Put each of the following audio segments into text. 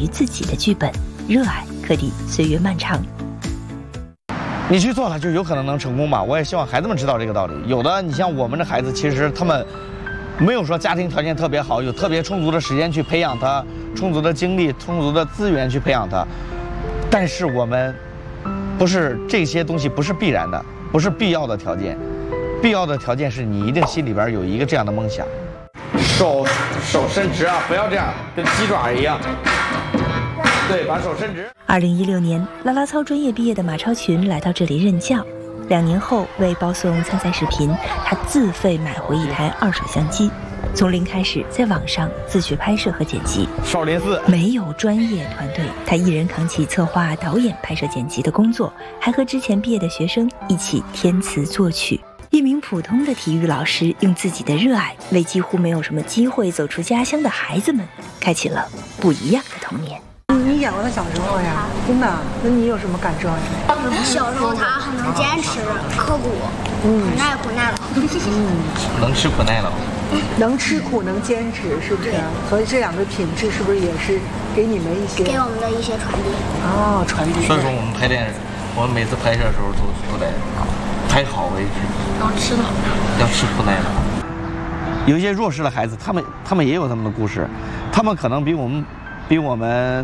于自己的剧本，热爱可抵岁月漫长。 你去做了，就有可能能成功吧。我也希望孩子们知道这个道理。有的，你像我们的孩子，其实他们没有说家庭条件特别好，有特别充足的时间去培养他，充足的精力、充足的资源去培养他。但是我们不是这些东西不是必然的，不是必要的条件。必要的条件是你一定心里边有一个这样的梦想。手伸直啊，不要这样，跟鸡爪一样。对，把手伸直。 2016年，啦啦操专业毕业的马超群来到这里任教。2年后，为保送参赛视频，他自费买回一台2手相机，从零开始在网上自学拍摄和剪辑。 少林寺没有专业团队，他一人扛起策划、导演、拍摄、剪辑的工作，还和之前毕业的学生一起填词作曲。一名普通的体育老师，用自己的热爱，为几乎没有什么机会走出家乡的孩子们，开启了不一样的童年。 你演过他小时候呀？真的？那你有什么感受啊？ 小时候他很能坚持、刻苦，耐苦耐劳。 能吃苦耐劳。 能吃苦能坚持，是不是？所以这两个品质是不是也是给你们一些？ 给我们的一些传递。 哦，传递。 所以说我们拍电影，我们每次拍摄的时候都得拍好为止。 要吃的， 要吃苦耐劳。有一些弱势的孩子，他们也有他们的故事，他们可能比我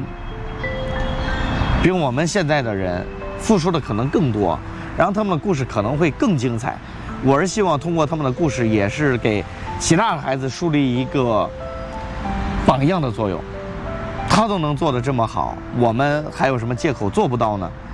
们现在的人付出的可能更多，然后他们的故事可能会更精彩。我是希望通过他们的故事，也是给其他的孩子树立一个榜样的作用。他都能做得这么好，我们还有什么借口做不到呢？